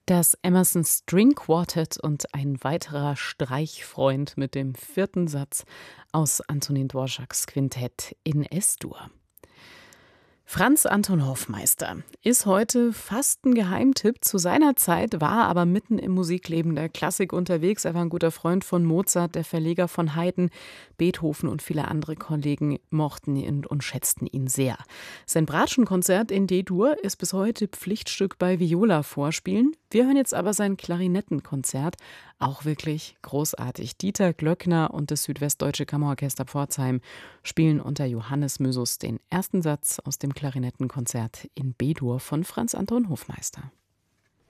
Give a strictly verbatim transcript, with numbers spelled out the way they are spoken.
Das Emerson String Quartet und ein weiterer Streichfreund mit dem vierten Satz aus Antonín Dvořáks Quintett in Es-Dur. Franz Anton Hoffmeister ist heute fast ein Geheimtipp. Zu seiner Zeit war er aber mitten im Musikleben der Klassik unterwegs. Er war ein guter Freund von Mozart, der Verleger von Haydn. Beethoven und viele andere Kollegen mochten ihn und schätzten ihn sehr. Sein Bratschenkonzert in D-Dur ist bis heute Pflichtstück bei Viola-Vorspielen. Wir hören jetzt aber sein Klarinettenkonzert. Auch wirklich großartig. Dieter Glöckner und das Südwestdeutsche Kammerorchester Pforzheim spielen unter Johannes Mösus den ersten Satz aus dem Klarinettenkonzert in B-Dur von Franz Anton Hofmeister.